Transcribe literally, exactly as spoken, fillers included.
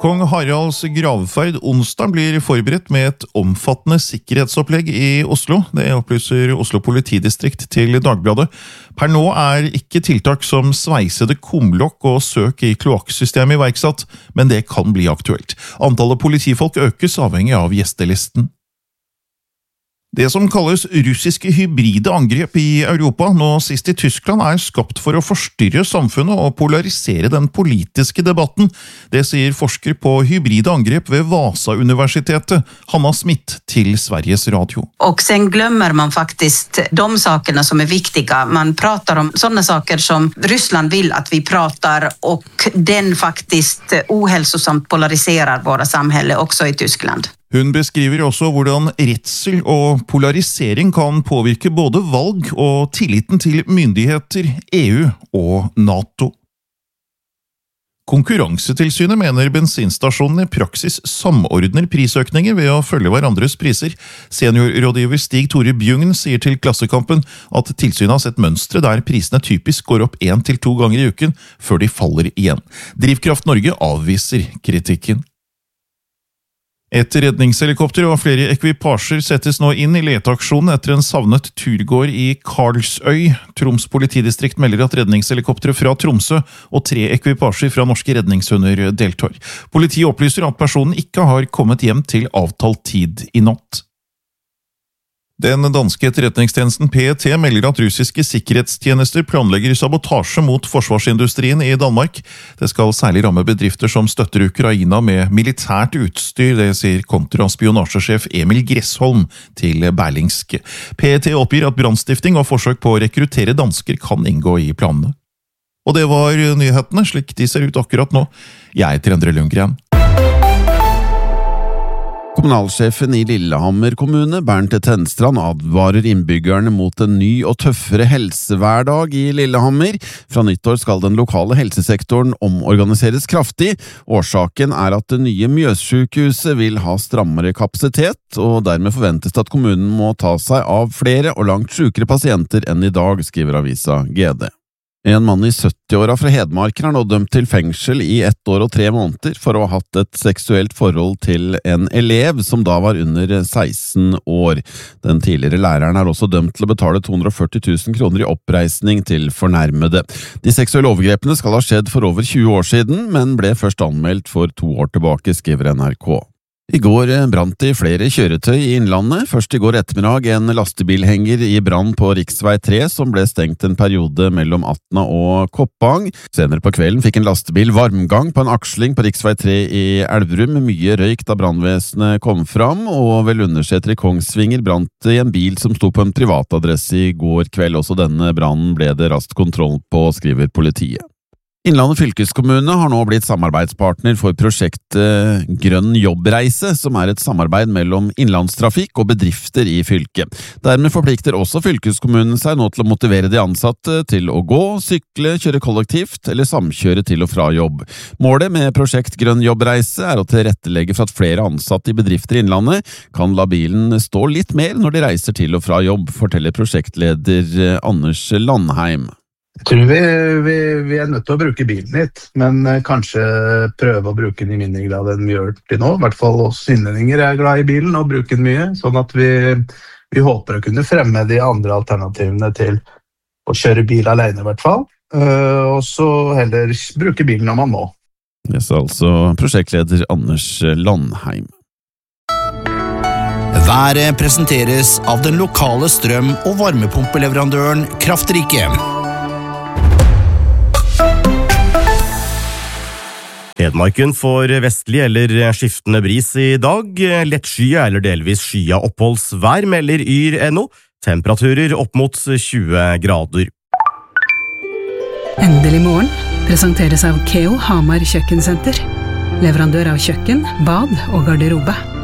Kong Haralds gravferd onsdag blir forberedt med et omfattende sikkerhetsopplegg i Oslo. Det opplyser Oslo politidistrikt til Dagbladet. Per nå er ikke tiltak som sveisede kumlokk og søk i kloakksystemet iverksatt, men det kan bli aktuelt. Antallet politifolk økes avhengig av gjestelisten. Det som kalles russiske hybride angrep i Europa, nå sist i Tyskland, er skapt for å forstyrre samfunnet og polarisere den politiske debatten. Det sier forsker på hybride angrep ved Vasa-universitetet, Hanna Smith, til Sveriges Radio. Och sen glömmer man faktiskt de sakerna som är viktiga. Man pratar om sådana saker som Ryssland vill att vi pratar, och den faktiskt ohälsosamt polariserar våra samhälle också i Tyskland. Hun beskriver også hvordan redsel og polarisering kan påvirke både valg og tilliten til myndigheter, E U og NATO. Konkurransetilsynet mener bensinstasjonene i praksis samordner prisøkninger ved å følge hverandres priser. Seniorrådgiver Stig Tore Bjugn sier til Klassekampen at tilsynet har sett mønstre der prisene typisk går opp en til to ganger i uken før de faller igjen. Drivkraft Norge avviser kritikken. Et redningshelikopter og flere ekvipasjer settes nå inn i leteaksjonen etter en savnet turgåer i Karlsøy. Troms politidistrikt melder at redningshelikoptere fra Tromsø og tre ekvipasjer fra norske redningshunder deltar. Politiet opplyser at personen ikke har kommet hjem til avtalt tid i natt. Den danske etterretningstjenesten P E T melder at russiske sikkerhetstjenester planlegger sabotasje mot forsvarsindustrien i Danmark. Det skal særlig ramme bedrifter som støtter Ukraina med militært utstyr, det sier kontraspionasjesjef Emil Gressholm til Berlingske. P E T oppgir at brannstifting og forsøk på å rekruttere dansker kan inngå i planene. Og det var nyhetene, slik de ser ut akkurat nå. Jeg heter Endre Lundgren. Kommunalsjefen i Lillehammer kommune, Bernt Tenstrand, advarer innbyggerne mot en ny og tøffere helsehverdag i Lillehammer. Fra nyttår skal den lokale helsesektoren omorganiseres kraftig. Årsaken er at det nye Mjøssykehuset vil ha strammere kapasitet, og dermed forventes det at kommunen må ta seg av flere og langt sykere pasienter enn i dag, skriver avisa G D. En mann i sytti-åra fra Hedmarken er nå dømt til fengsel i ett år og tre måneder for å ha hatt et seksuelt forhold til en elev som da var under seksten år. Den tidligere læreren er også dømt til å betale to hundre og førti tusen kroner i oppreisning til fornærmede. De seksuelle overgrepene skal ha skjedd for over tjue år siden, men ble først anmeldt for to år tilbake, skriver N R K. I går brant det flere kjøretøy i Innlandet. Først i går ettermiddag en lastebilhenger i brann på riksvei tre som ble stengt en periode mellom Atna og Koppang. Senere på kvelden fikk en lastebil varmgang på en aksling på riksvei tre i Elverum. Mye røyk da brannvesenet kom fram, og ved Lunderseter i Kongsvinger brant det i en bil som sto på en privatadresse i går kveld. Også denne brannen ble det raskt kontroll på, skriver politiet. Innlandet fylkeskommune har nå blitt samarbeidspartner for prosjektet Grønn jobbreise, som er et samarbeid mellom innlandstrafikk og bedrifter i fylket. Dermed forplikter også fylkeskommunen seg nå til å motivere de ansatte til å gå, sykle, kjøre kollektivt eller samkjøre til og fra jobb. Målet med prosjekt Grønn jobbreise er å tilrettelegge for at flere ansatte i bedrifter i Innlandet kan la bilen stå litt mer når de reiser til og fra jobb, forteller prosjektleder Anders Landheim. Jeg tror vi, vi, vi er nødt til å bruke bilen litt, men kanskje prøve å bruke den i mindre grad enn vi gjør til nå. I hvert fall oss innlendinger er glad i bilen og bruker den mye, sånn at vi, vi håper å kunne fremme de andre alternativene til å kjøre bil alene i hvert fall, og så heller bruke bilen når man må. Det er altså prosjektleder Anders Landheim. Været presenteres av den lokale strøm- og varmepumpeleverandøren Kraftrike. Hedmarken får vestlig eller skiftende bris i dag, lett skya eller delvis skya oppholdsvær, melder yr punktum no, temperaturer opp mot tjue grader. Endelig morgen presenteres av Keo Hamar Kjøkkensenter, leverandør av kjøkken, bad og garderobe.